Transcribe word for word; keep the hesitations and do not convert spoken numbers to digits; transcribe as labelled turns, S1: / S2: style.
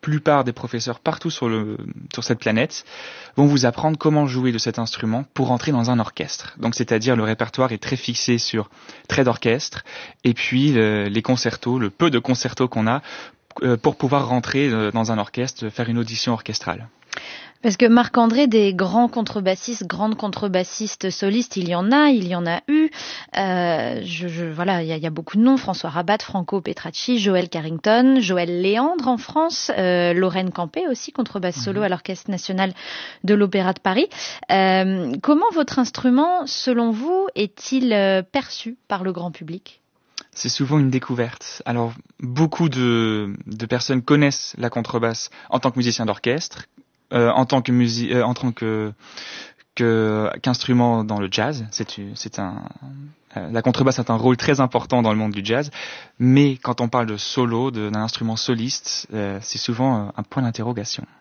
S1: plupart des professeurs partout sur, le, sur cette planète vont vous apprendre comment jouer de cet instrument pour entrer dans un orchestre. Donc, c'est-à-dire le répertoire est très fixé sur traits d'orchestre et puis le, les concertos, le peu de concertos qu'on a euh, pour pouvoir rentrer euh, dans un orchestre, faire une audition orchestrale.
S2: Parce que Marc-André, des grands contrebassistes, grandes contrebassistes solistes, il y en a, il y en a eu. Euh, je, je, voilà, il y, a, il y a beaucoup de noms. François Rabat, Franco Petracci, Joël Carrington, Joël Léandre en France, euh, Lorraine Campé aussi, contrebasse solo mmh. à l'Orchestre national de l'Opéra de Paris. Euh, comment votre instrument, selon vous, est-il euh, perçu par le grand public ?
S1: C'est souvent une découverte. Alors, beaucoup de, de personnes connaissent la contrebasse en tant que musicien d'orchestre, Euh, en tant que musique, euh, en tant que, que qu'instrument dans le jazz. C'est, c'est un, euh, la contrebasse a un rôle très important dans le monde du jazz. Mais quand on parle de solo, de, d'un instrument soliste, euh, c'est souvent un point d'interrogation.